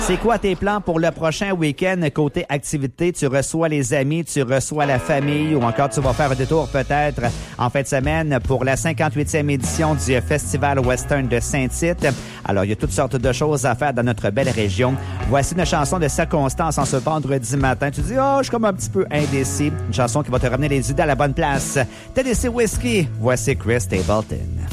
C'est quoi tes plans pour le prochain week-end côté activité? Tu reçois les amis, tu reçois la famille ou encore tu vas faire un détour peut-être en fin de semaine pour la 58e édition du Festival Western de Saint-Tite. Alors, il y a toutes sortes de choses à faire dans notre belle région. Voici une chanson de circonstance en ce vendredi matin. Tu dis, oh, je suis comme un petit peu indécis. Une chanson qui va te ramener les idées à la bonne place. Tennessee Whiskey. Voici Chris Stapleton.